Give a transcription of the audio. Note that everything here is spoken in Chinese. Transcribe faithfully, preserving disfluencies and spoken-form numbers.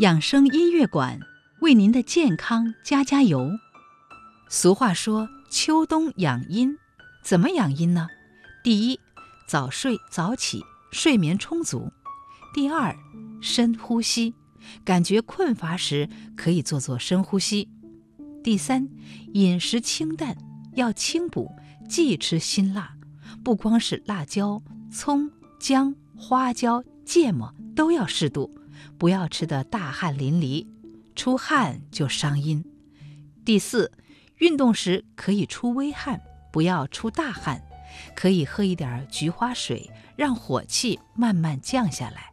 养生音乐馆为您的健康加加油。俗话说秋冬养阴，怎么养阴呢？第一，早睡早起，睡眠充足。第二，深呼吸，感觉困乏时可以做做深呼吸。第三，饮食清淡，要清补，忌吃辛辣，不光是辣椒、葱、姜、花椒、芥末都要适度，不要吃得大汗淋漓，出汗就伤阴。第四，运动时可以出微汗，不要出大汗，可以喝一点菊花水，让火气慢慢降下来。